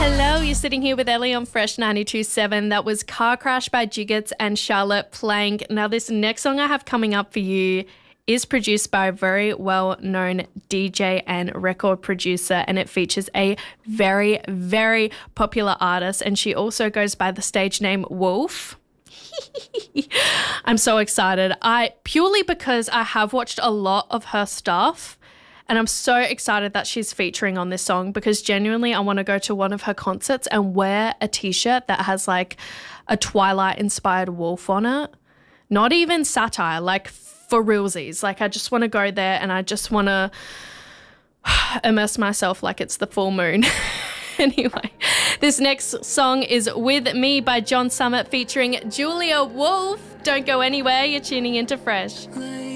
Hello, you're sitting here with Ellie on Fresh 92.7. That was Car Crash by Jiggets and Charlotte Plank. Now, this next song I have coming up for you is produced by a very well-known DJ and record producer, and it features a very, very popular artist, and she also goes by the stage name Wolf. I'm so excited. Purely because I have watched a lot of her stuff, and I'm so excited that she's featuring on this song because genuinely I want to go to one of her concerts and wear a t-shirt that has like a Twilight-inspired wolf on it. Not even satire, like for realsies. Like I just want to go there and I just want to immerse myself like it's the full moon. Anyway, this next song is With Me by John Summit featuring Julia Wolf. Don't go anywhere, you're tuning into Fresh.